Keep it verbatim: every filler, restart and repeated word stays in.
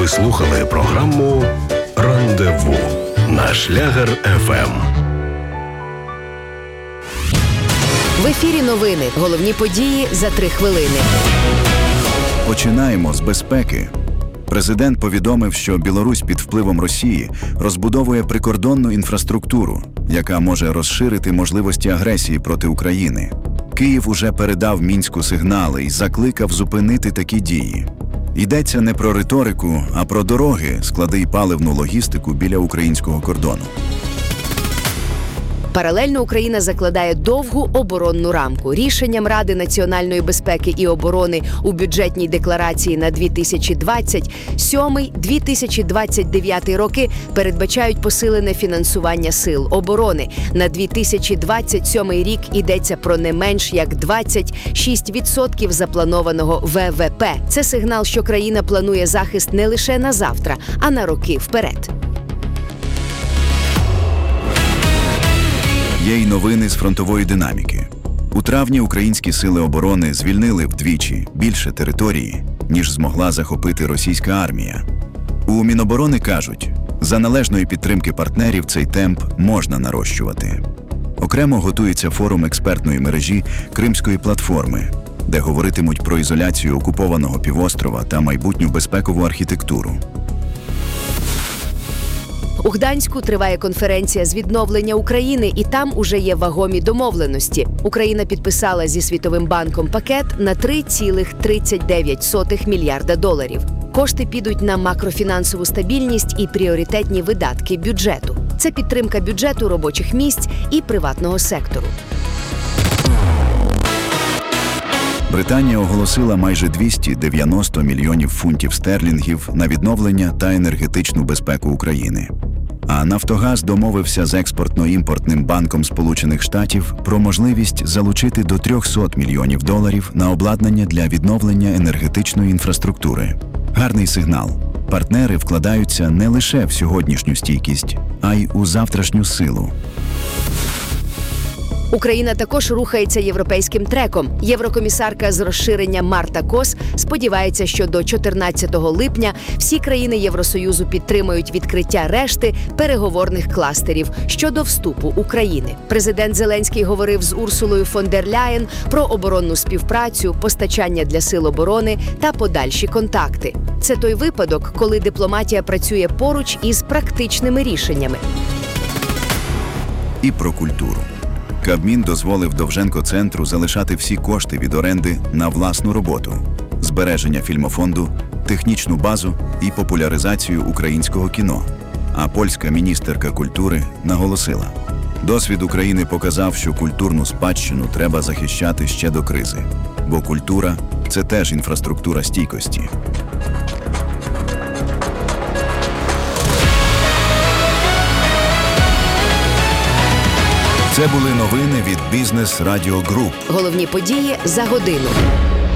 Ви слухали програму «Рандеву» на Шлягер еф ем. В ефірі новини. Головні події за три хвилини. Починаємо з безпеки. Президент повідомив, що Білорусь під впливом Росії розбудовує прикордонну інфраструктуру, яка може розширити можливості агресії проти України. Київ уже передав Мінську сигнали і закликав зупинити такі дії. Йдеться не про риторику, а про дороги, склади й паливну логістику біля українського кордону. Паралельно Україна закладає довгу оборонну рамку. Рішенням Ради національної безпеки і оборони у бюджетній декларації на дві тисячі двадцять сьомий - дві тисячі двадцять дев'ятий роки передбачають посилене фінансування сил оборони. На дві тисячі двадцять сьомий рік йдеться про не менш як двадцять шість відсотків запланованого ве ве пе. Це сигнал, що країна планує захист не лише на завтра, а на роки вперед. Є й новини з фронтової динаміки. У травні українські сили оборони звільнили вдвічі більше території, ніж змогла захопити російська армія. У Міноборони кажуть, за належної підтримки партнерів цей темп можна нарощувати. Окремо готується форум експертної мережі Кримської платформи, де говоритимуть про ізоляцію окупованого півострова та майбутню безпекову архітектуру. У Гданську триває конференція з відновлення України, і там уже є вагомі домовленості. Україна підписала зі Світовим банком пакет на три цілих тридцять дев'ять сотих мільярда доларів. Кошти підуть на макрофінансову стабільність і пріоритетні видатки бюджету. Це підтримка бюджету, робочих місць і приватного сектору. Британія оголосила майже двісті дев'яносто мільйонів фунтів стерлінгів на відновлення та енергетичну безпеку України. А «Нафтогаз» домовився з експортно-імпортним банком Сполучених Штатів про можливість залучити до триста мільйонів доларів на обладнання для відновлення енергетичної інфраструктури. Гарний сигнал. Партнери вкладаються не лише в сьогоднішню стійкість, а й у завтрашню силу. Україна також рухається європейським треком. Єврокомісарка з розширення Марта Кос сподівається, що до чотирнадцятого липня всі країни Євросоюзу підтримують відкриття решти переговорних кластерів щодо вступу України. Президент Зеленський говорив з Урсулою фон дер Ляєн про оборонну співпрацю, постачання для сил оборони та подальші контакти. Це той випадок, коли дипломатія працює поруч із практичними рішеннями. І про культуру. Кабмін дозволив Довженко-центру залишати всі кошти від оренди на власну роботу, збереження фільмофонду, технічну базу і популяризацію українського кіно. А польська міністерка культури наголосила: досвід України показав, що культурну спадщину треба захищати ще до кризи, бо культура – це теж інфраструктура стійкості. Це були новини від Бізнес Радіо Груп. Головні події за годину.